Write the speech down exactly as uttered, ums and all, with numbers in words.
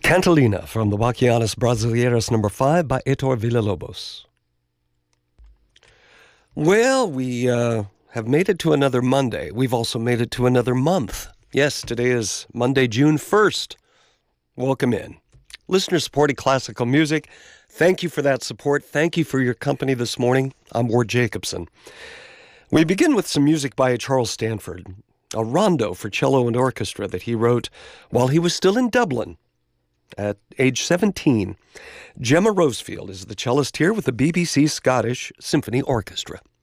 Cantalina from the Bachianas Brasileiras number five by Heitor Villa-Lobos. Well, we uh, have made it to another Monday. We've also made it to another month. Yes, today is Monday, June first. Welcome in. Listener-supported classical music. Thank you for that support. Thank you for your company this morning. I'm Ward Jacobson. We begin with some music by Charles Stanford, a rondo for cello and orchestra that he wrote while he was still in Dublin at age seventeen. Gemma Rosefield is the cellist here with the B B C Scottish Symphony Orchestra.